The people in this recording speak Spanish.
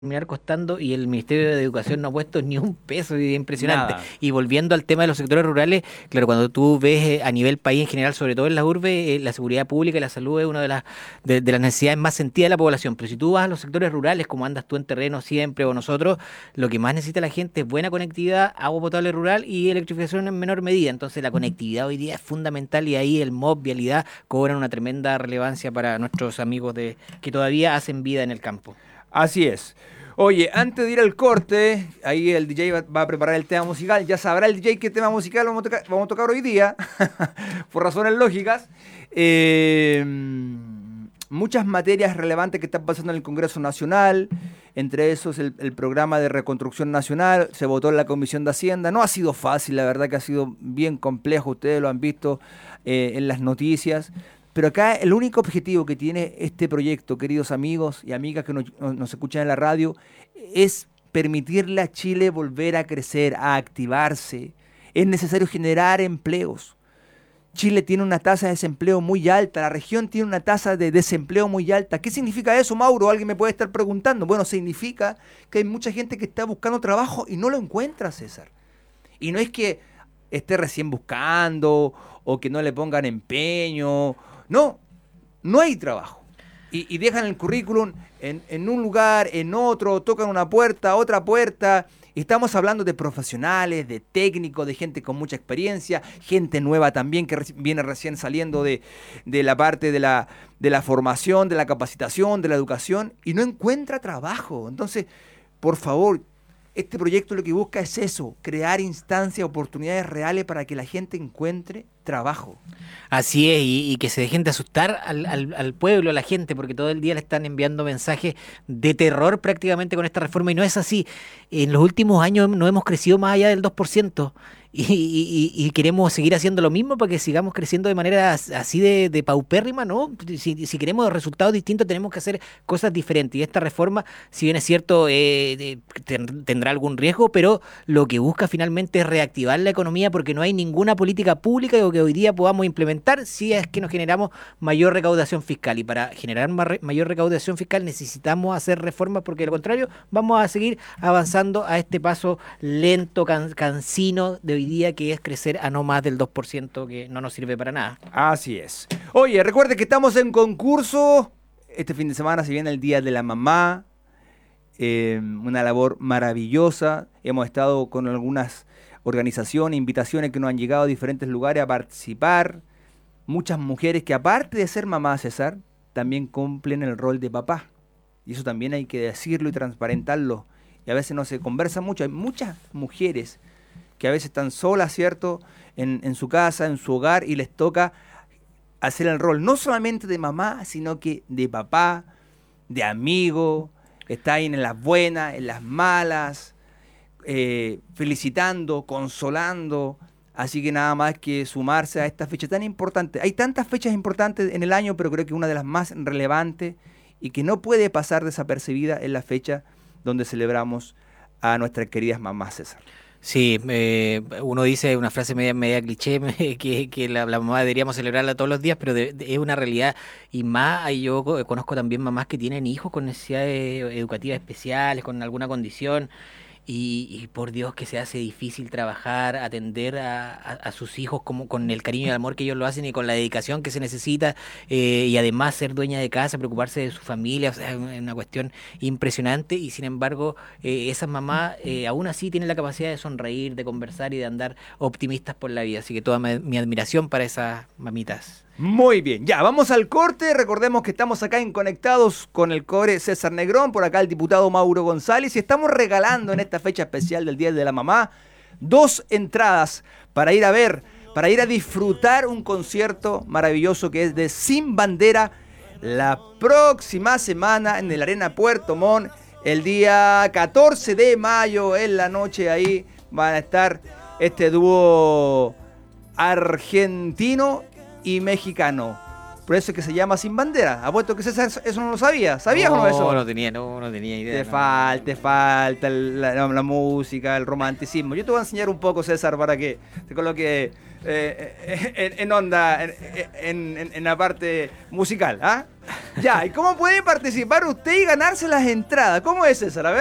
terminar costando y el Ministerio de Educación no ha puesto ni un peso, y es impresionante. Nada. Y volviendo al tema de los sectores rurales, claro, cuando tú ves a nivel país en general, sobre todo en las urbes, la seguridad pública y la salud es una de las necesidades más sentidas de la población. Pero si tú vas a los sectores rurales, como andas tú en terreno siempre o nosotros, lo que más necesita la gente es buena conectividad, agua potable rural y electrificación en menor medida. Entonces la conectividad hoy día es fundamental y ahí el MOB, vialidad, cobran una tremenda relevancia para nuestros amigos que todavía hacen vida en el campo. Así es. Oye, antes de ir al corte, ahí el DJ va a preparar el tema musical. Ya sabrá el DJ qué tema musical vamos a tocar hoy día, por razones lógicas. Eh, Muchas materias relevantes que están pasando en el Congreso Nacional, entre esos el programa de reconstrucción nacional, se votó en la Comisión de Hacienda. No ha sido fácil, la verdad que ha sido bien complejo, ustedes lo han visto en las noticias. Pero acá el único objetivo que tiene este proyecto, queridos amigos y amigas que nos escuchan en la radio, es permitirle a Chile volver a crecer, a activarse. Es necesario generar empleos. Chile tiene una tasa de desempleo muy alta, la región tiene una tasa de desempleo muy alta. ¿Qué significa eso, Mauro? Alguien me puede estar preguntando. Bueno, significa que hay mucha gente que está buscando trabajo y no lo encuentra, César. Y no es que esté recién buscando o que no le pongan empeño. No, no hay trabajo. Y dejan el currículum en un lugar, en otro, tocan una puerta, otra puerta. Estamos hablando de profesionales, de técnicos, de gente con mucha experiencia, gente nueva también que viene recién saliendo de la parte de la formación, de la capacitación, de la educación y no encuentra trabajo. Entonces, por favor, este proyecto lo que busca es eso, crear instancias, oportunidades reales para que la gente encuentre trabajo. Así es, y que se dejen de asustar al pueblo, a la gente, porque todo el día le están enviando mensajes de terror prácticamente con esta reforma, y no es así. En los últimos años no hemos crecido más allá del 2%, y queremos seguir haciendo lo mismo para que sigamos creciendo de manera así de paupérrima, ¿no? Si queremos resultados distintos, tenemos que hacer cosas diferentes, y esta reforma, si bien es cierto, tendrá algún riesgo, pero lo que busca finalmente es reactivar la economía, porque no hay ninguna política pública que hoy día podamos implementar si es que nos generamos mayor recaudación fiscal. Y para generar mayor recaudación fiscal necesitamos hacer reformas, porque de lo contrario vamos a seguir avanzando a este paso lento, cansino de hoy día, que es crecer a no más del 2%, que no nos sirve para nada. Así es. Oye, recuerde que estamos en concurso. Este fin de semana se viene el Día de la Mamá. Una labor maravillosa. Hemos estado con algunas organizaciones, invitaciones que nos han llegado a diferentes lugares a participar. Muchas mujeres que aparte de ser mamás, César, también cumplen el rol de papá. Y eso también hay que decirlo y transparentarlo. Y a veces no se conversa mucho. Hay muchas mujeres que a veces están solas, ¿cierto? En su casa, en su hogar, y les toca hacer el rol no solamente de mamá, sino que de papá, de amigo. Está ahí en las buenas, en las malas, felicitando, consolando. Así que nada más que sumarse a esta fecha tan importante. Hay tantas fechas importantes en el año, pero creo que una de las más relevantes y que no puede pasar desapercibida es la fecha donde celebramos a nuestras queridas mamás, César. Sí, uno dice una frase media cliché, que la mamá deberíamos celebrarla todos los días, pero es una realidad. Y más, yo conozco también mamás que tienen hijos con necesidades educativas especiales, con alguna condición. Y por Dios que se hace difícil trabajar, atender a sus hijos como con el cariño y el amor que ellos lo hacen y con la dedicación que se necesita, y además ser dueña de casa, preocuparse de su familia, o sea, es una cuestión impresionante. Y sin embargo, esas mamás aún así tienen la capacidad de sonreír, de conversar y de andar optimistas por la vida. Así que toda mi admiración para esas mamitas. Muy bien, ya, vamos al corte. Recordemos que estamos acá en Conectados con el cobre César Negrón, por acá el diputado Mauro González, y estamos regalando en esta fecha especial del Día de la Mamá 2 entradas para ir a ver, para ir a disfrutar un concierto maravilloso que es de Sin Bandera la próxima semana en el Arena Puerto Montt, el día 14 de mayo en la noche. Ahí van a estar este dúo argentino y mexicano. Por eso es que se llama Sin Bandera. Apuesto que César eso no lo sabía. ¿Sabías o no eso? No tenía idea. Te falta la música, el romanticismo. Yo te voy a enseñar un poco, César, para que te coloque en onda, en la parte musical, ¿ah? Ya, ¿y cómo puede participar usted y ganarse las entradas? ¿Cómo es, César? A ver.